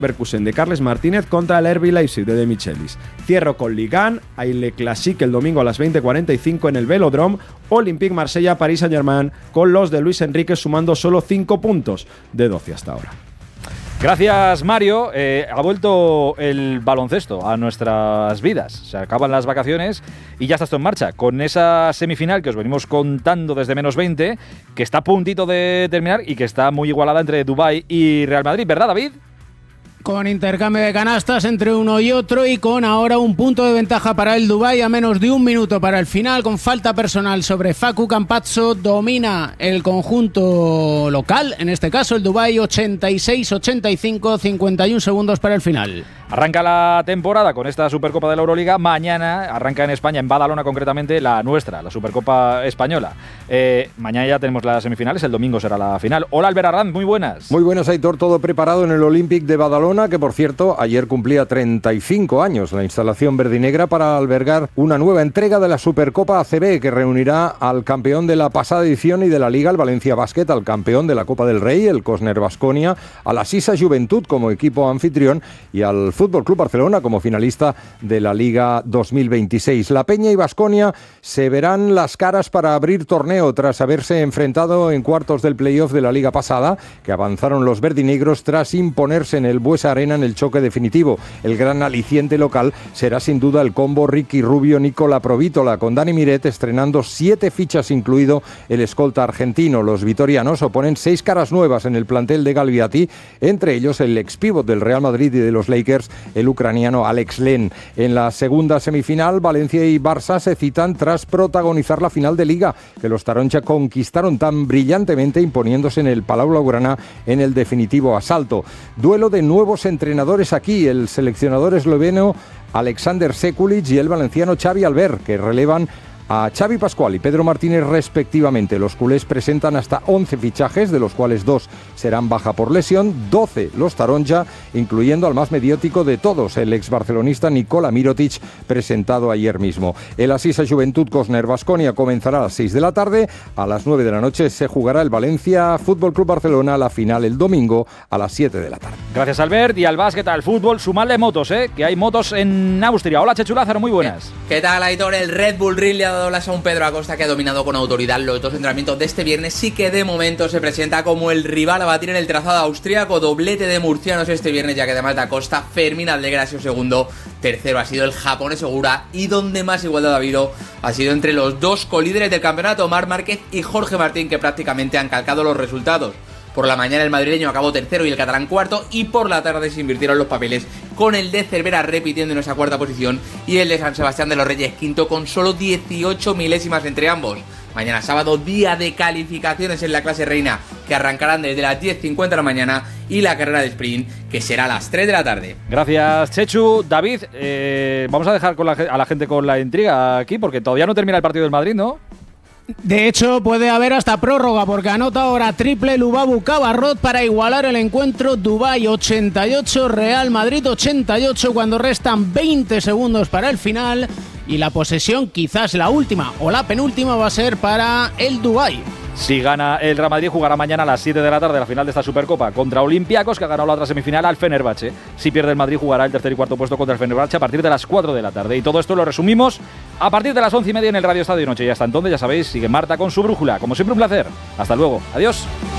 Leverkusen de Carles Martínez contra el RB Leipzig de Michelis. Cierro con Ligue 1, Aile Classique el domingo a las 20:45 en el Velodrome, Olympique Marsella, Paris Saint-Germain con los de Luis Enrique sumando solo 5 puntos de 12 hasta ahora. Gracias, Mario. Ha vuelto el baloncesto a nuestras vidas. Se acaban las vacaciones y ya está esto en marcha. Con esa semifinal que os venimos contando desde -20, que está a puntito de terminar y que está muy igualada entre Dubái y Real Madrid. ¿Verdad, David? Con intercambio de canastas entre uno y otro y con ahora un punto de ventaja para el Dubái a menos de un minuto para el final, con falta personal sobre Facu Campazzo, domina el conjunto local, en este caso el Dubái, 86-85, 51 segundos para el final. Arranca la temporada con esta Supercopa de la Euroliga. Mañana arranca en España, en Badalona concretamente, la nuestra, la Supercopa Española. Mañana ya tenemos las semifinales, el domingo será la final. Hola, Albert Arranz, muy buenas. Muy buenas, Aitor, todo preparado en el Olympic de Badalona, que por cierto, ayer cumplía 35 años la instalación verdinegra para albergar una nueva entrega de la Supercopa ACB, que reunirá al campeón de la pasada edición y de la Liga, el Valencia Basket, al campeón de la Copa del Rey, el Cosner Baskonia, a la Sisa Juventud como equipo anfitrión y al Fútbol Club Barcelona como finalista de la Liga 2026. La Peña y Baskonia se verán las caras para abrir torneo tras haberse enfrentado en cuartos del playoff de la Liga pasada, que avanzaron los verdinegros tras imponerse en el Buesa Arena en el choque definitivo. El gran aliciente local será sin duda el combo Ricky Rubio-Nicola Provítola, con Dani Miret estrenando 7 fichas, incluido el escolta argentino. Los vitorianos oponen 6 caras nuevas en el plantel de Galviati, entre ellos el ex-pívot del Real Madrid y de los Lakers, el ucraniano Alex Len. En la segunda semifinal, Valencia y Barça se citan tras protagonizar la final de Liga, que los taroncha conquistaron tan brillantemente, imponiéndose en el Palau Blaugrana en el definitivo asalto. Duelo de nuevos entrenadores aquí, el seleccionador esloveno Alexander Sekulic y el valenciano Xavi Albert, que relevan a Xavi Pascual y Pedro Martínez respectivamente. Los culés presentan hasta 11 fichajes, de los cuales 2 serán baja por lesión, 12 los taronja, incluyendo al más mediático de todos, el exbarcelonista Nikola Mirotic, presentado ayer mismo. El Asisa Juventud Cosner Baskonia comenzará a las 6 de la tarde, a las 9 de la noche se jugará el Valencia Fútbol Club Barcelona, la final el domingo a las 7 de la tarde. Gracias, Albert. Y al básquet, al fútbol, sumarle motos, que hay motos en Austria. Hola, Chechu Lázaro, muy buenas. ¿Qué tal, Aitor? El Red Bull Ring le ha dado las a un Pedro Acosta que ha dominado con autoridad los 2 entrenamientos de este viernes y que de momento se presenta como el rival a batir en el trazado austríaco. Doblete de murcianos este viernes, ya que además de Acosta, Fermín Aldeguer ha sido segundo, tercero ha sido el japonés Segura, y donde más igualdad ha habido ha sido entre los 2 colíderes del campeonato, Marc Márquez y Jorge Martín, que prácticamente han calcado los resultados. Por la mañana el madrileño acabó tercero y el catalán cuarto, y por la tarde se invirtieron los papeles, con el de Cervera repitiendo en esa cuarta posición y el de San Sebastián de los Reyes quinto, con solo 18 milésimas entre ambos. Mañana sábado, día de calificaciones en la clase reina, que arrancarán desde las 10:50 de la mañana, y la carrera de sprint, que será a las 3 de la tarde. Gracias, Chechu. David, vamos a dejar a la gente con la intriga aquí, porque todavía no termina el partido del Madrid, ¿no? De hecho, puede haber hasta prórroga, porque anota ahora triple Lubabu Cabarrot para igualar el encuentro. Dubái 88, Real Madrid 88, cuando restan 20 segundos para el final, y la posesión, quizás la última o la penúltima, va a ser para el Dubái. Si gana el Real Madrid, jugará mañana a las 7 de la tarde la final de esta Supercopa contra Olympiacos, que ha ganado la otra semifinal al Fenerbahce. Si pierde el Madrid, jugará el tercer y cuarto puesto contra el Fenerbahce a partir de las 4 de la tarde. Y todo esto lo resumimos a partir de las 11:30 en el Radio Estadio Noche. Y hasta entonces, ya sabéis, sigue Marta con su brújula. Como siempre, un placer. Hasta luego. Adiós.